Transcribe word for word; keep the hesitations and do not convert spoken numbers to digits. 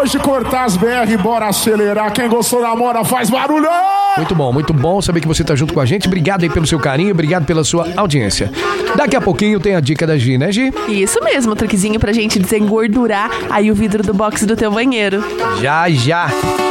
Depois de cortar as B R, bora acelerar. Quem gostou da moda faz barulho! Muito bom, muito bom saber que você tá junto com a gente. Obrigado aí pelo seu carinho, obrigado pela sua audiência. Daqui a pouquinho tem a dica da Gi, né, Gi? Isso mesmo, truquezinho pra gente desengordurar aí o vidro do box do teu banheiro. Já, já.